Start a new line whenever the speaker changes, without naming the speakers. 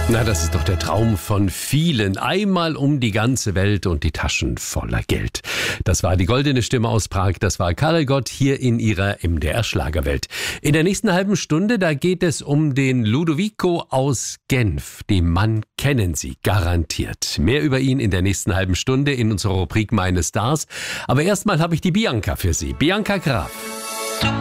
Na, das ist doch der Traum von vielen. Einmal um die ganze Welt und die Taschen voller Geld. Das war die goldene Stimme aus Prag. Das war Karel Gott hier in ihrer MDR-Schlagerwelt. In der nächsten halben Stunde, da geht es um den Ludovico aus Genf. Den Mann kennen Sie garantiert. Mehr über ihn in der nächsten halben Stunde in unserer Rubrik Meine Stars. Aber erstmal habe ich die Bianca für Sie. Bianca Graf.